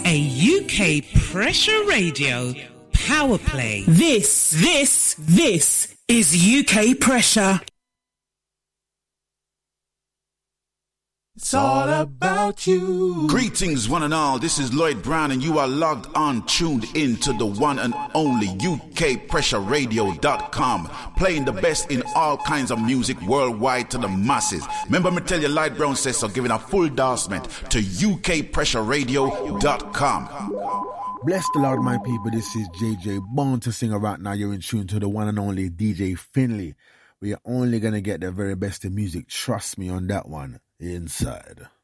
A UK Pressure Radio power play. This is UK Pressure. It's all about you. Greetings, one and all. This is Lloyd Brown, and you are logged on, tuned into the one and only UKPressureRadio.com, playing the best in all kinds of music worldwide to the masses. Remember me tell you, Lloyd Brown says so, giving a full endorsement to UKPressureRadio.com. Bless the Lord, my people. This is JJ, born to sing right now. You're in tune to the one and only DJ Finley. We are only going to get the very best in music. Trust me on that one. Inside.